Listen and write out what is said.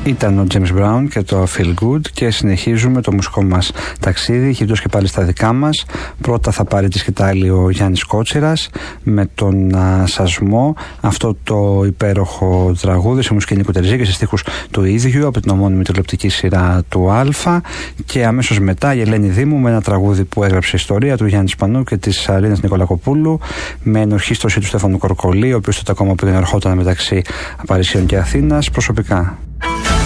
Ήταν ο James Brown και το Feel Good και συνεχίζουμε το μουσικό μας ταξίδι, γυρίζοντας και πάλι στα δικά μας. Πρώτα θα πάρει τη σκητάλη ο Γιάννης Κότσιρας με τον Σασμό, αυτό το υπέροχο τραγούδι σε μουσική Νίκου Τερζή και σε στίχους του ίδιου από την ομώνυμη τηλεοπτική σειρά του Α. Και αμέσως μετά η Ελένη Δήμου με ένα τραγούδι που έγραψε ιστορία του Γιάννη Σπανού και της Αρίνας Νικολακοπούλου με ενορχήστρωση του Στέφανου Κορκολή, ο οποίος τότε ακόμα που δεν ερχόταν μεταξύ Παρισίων και Αθήνας προσωπικά.